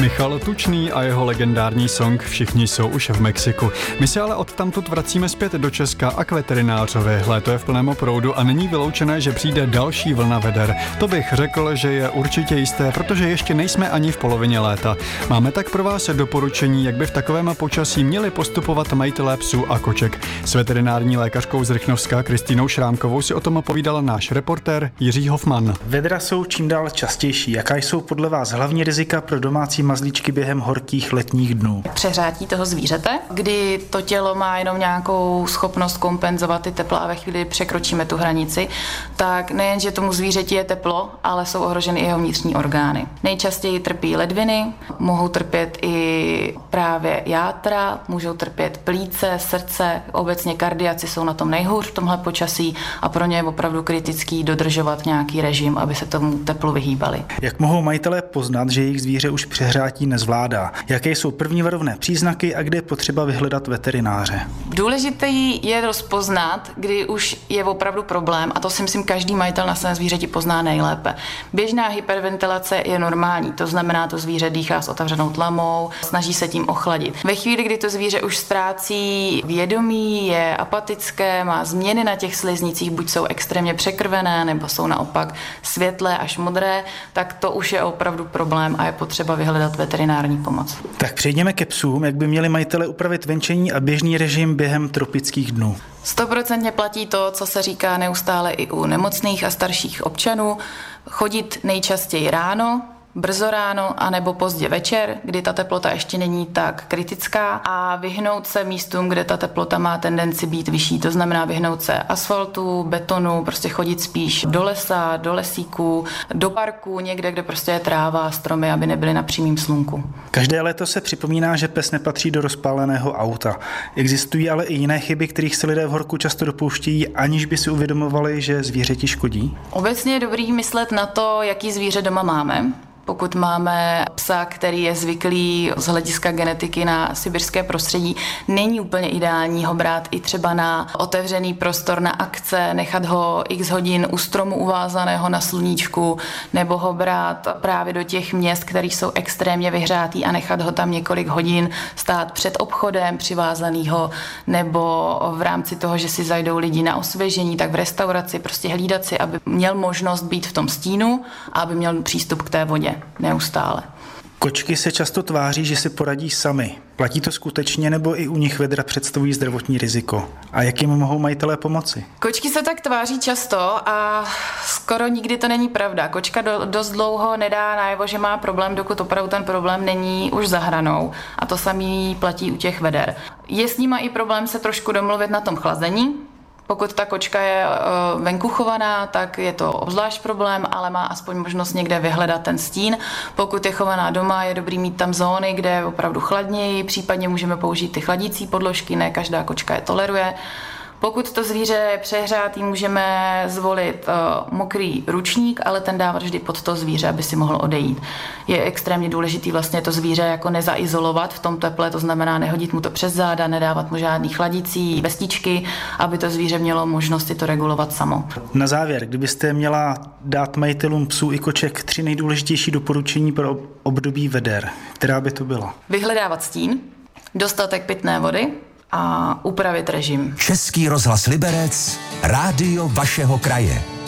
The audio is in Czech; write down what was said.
Michal Tučný a jeho legendární song Všichni jsou už v Mexiku. My se ale odtamtud vracíme zpět do Česka a k veterinářovi. Léto je v plném proudu a není vyloučené, že přijde další vlna veder. To bych řekl, že je určitě jisté, protože ještě nejsme ani v polovině léta. Máme tak pro vás doporučení, jak by v takovém počasí měli postupovat majitelé psů a koček. S veterinární lékařkou z Rychnovska Kristýnou Šrámkovou si o tom povídal náš reportér Jiří Hofman. Vedra jsou čím dál častější. Jaká jsou podle vás hlavní rizika pro domácí mazlíčky během horkých letních dnů? Přehřátí toho zvířete, kdy to tělo má jenom nějakou schopnost kompenzovat ty tepla a ve chvíli, kdy překročíme tu hranici, tak nejen, že tomu zvířeti je teplo, ale jsou ohroženy i jeho vnitřní orgány. Nejčastěji trpí ledviny, mohou trpět i právě játra, můžou trpět plíce, srdce, obecně kardiaci jsou na tom nejhůř v tomhle počasí a pro ně je opravdu kritický dodržovat nějaký režim, aby se tomu teplu vyhýbali. Jak mohou majitelé poznat, že jejich zvíře už přehřátí nezvládá? Jaké jsou první varovné příznaky a kde je potřeba vyhledat veterináře? Důležité je rozpoznat, kdy už je opravdu problém, a to si myslím každý majitel na svém zvířeti pozná nejlépe. Běžná hyperventilace je normální, to znamená, to zvíře dýchá s otevřenou tlamou, snaží se tím ochladit. Ve chvíli, kdy to zvíře už ztrácí vědomí, je apatické, má změny na těch sliznicích, buď jsou extrémně překrvené, nebo jsou naopak světlé až modré, tak to už je opravdu problém a je potřeba vyhledat veterinární pomoc. Tak přejdeme ke psům, jak by měli majitele upravit venčení a běžný režim během tropických dnů. 100% platí to, co se říká neustále i u nemocných a starších občanů, chodit nejčastěji ráno, brzo ráno anebo pozdě večer, kdy ta teplota ještě není tak kritická a vyhnout se místům, kde ta teplota má tendenci být vyšší. To znamená vyhnout se asfaltu, betonu, prostě chodit spíš do lesa, do lesíků, do parku, někde, kde prostě je tráva a stromy, aby nebyly na přímém slunku. Každé léto se připomíná, že pes nepatří do rozpáleného auta. Existují ale i jiné chyby, kterých se lidé v horku často dopouštějí, aniž by si uvědomovali, že zvířeti škodí? Obecně je dobrý myslet na to, jaký zvíře doma máme. Pokud máme psa, který je zvyklý z hlediska genetiky na sibirské prostředí, není úplně ideální ho brát i třeba na otevřený prostor, na akce, nechat ho x hodin u stromu uvázaného na sluníčku, nebo ho brát právě do těch měst, které jsou extrémně vyhřátý a nechat ho tam několik hodin stát před obchodem přivázanýho, nebo v rámci toho, že si zajdou lidi na osvěžení, tak v restauraci prostě hlídat si, aby měl možnost být v tom stínu a aby měl přístup k té vodě neustále. Kočky se často tváří, že si poradí sami. Platí to skutečně, nebo i u nich vedra představují zdravotní riziko? A jak jim mohou majitelé pomoci? Kočky se tak tváří často a skoro nikdy to není pravda. Kočka dost dlouho nedá najevo, že má problém, dokud opravdu ten problém není už za hranou. A to samý platí u těch veder. Je s nima i problém se trošku domluvit na tom chlazení. Pokud ta kočka je venku chovaná, tak je to obzvlášť problém, ale má aspoň možnost někde vyhledat ten stín. Pokud je chovaná doma, je dobrý mít tam zóny, kde je opravdu chladněji, případně můžeme použít ty chladící podložky, ne každá kočka je toleruje. Pokud to zvíře je přehřátý, můžeme zvolit mokrý ručník, ale ten dávat vždy pod to zvíře, aby si mohl odejít. Je extrémně důležitý vlastně to zvíře jako nezaizolovat v tom teple, to znamená nehodit mu to přes záda, nedávat mu žádný chladící vestičky, aby to zvíře mělo možnost si to regulovat samo. Na závěr, kdybyste měla dát majitelům psů i koček 3 nejdůležitější doporučení pro období veder, která by to byla? Vyhledávat stín, dostatek pitné vody a upravit režim. Český rozhlas Liberec, rádio vašeho kraje.